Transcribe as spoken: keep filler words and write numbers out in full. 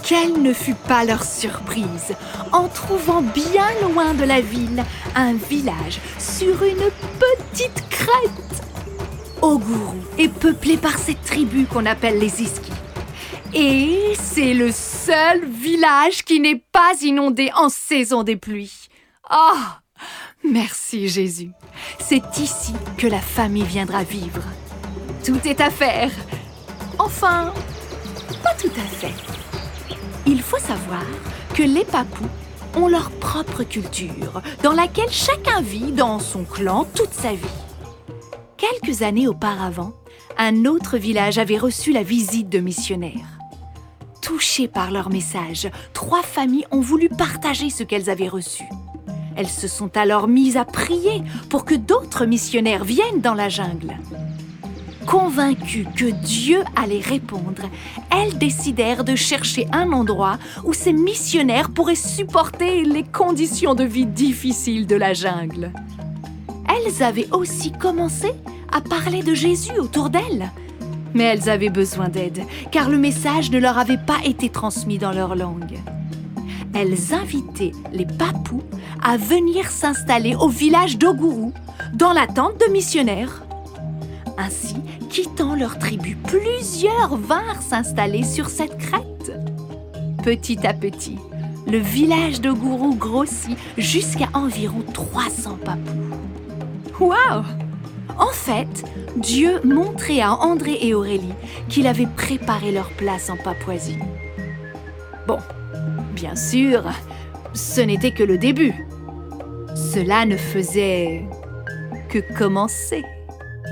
Quelle ne fut pas leur surprise en trouvant bien loin de la ville un village sur une petite crête. Oguru est peuplé par cette tribu qu'on appelle les Iski. Et c'est le seul village qui n'est pas inondé en saison des pluies. Oh, merci Jésus. C'est ici que la famille viendra vivre. Tout est à faire. Enfin, pas tout à fait. Il faut savoir que les Papous ont leur propre culture, dans laquelle chacun vit dans son clan toute sa vie. Quelques années auparavant, un autre village avait reçu la visite de missionnaires. Touchées par leur message, trois familles ont voulu partager ce qu'elles avaient reçu. Elles se sont alors mises à prier pour que d'autres missionnaires viennent dans la jungle. Convaincues que Dieu allait répondre, elles décidèrent de chercher un endroit où ces missionnaires pourraient supporter les conditions de vie difficiles de la jungle. Elles avaient aussi commencé à parler de Jésus autour d'elles. Mais elles avaient besoin d'aide, car le message ne leur avait pas été transmis dans leur langue. Elles invitaient les Papous à venir s'installer au village d'Oguru, dans l'attente de missionnaires. Ainsi, quittant leur tribu, plusieurs vinrent s'installer sur cette crête. Petit à petit, le village d'Oguru grossit jusqu'à environ trois cents Papous. Waouh! En fait, Dieu montrait à André et Aurélie qu'il avait préparé leur place en Papouasie. Bon, bien sûr, ce n'était que le début. Cela ne faisait que commencer.